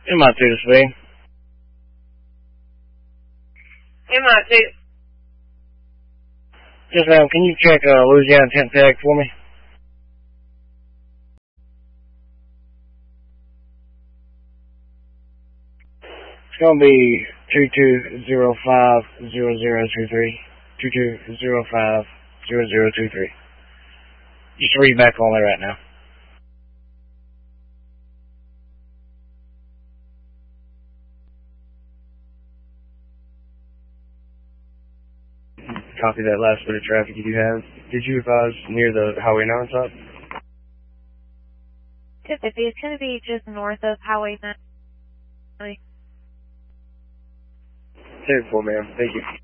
MI2 to speed. MI2. Yes, ma'am. Can you check Louisiana 10 Tech for me? It's going to be 22050023. 22050023. Just read back on there right now. Copy that last bit of traffic you do have. Did you advise near the Highway 9 stop? 250. It's going to be just north of Highway 9. 10-4, ma'am. Thank you.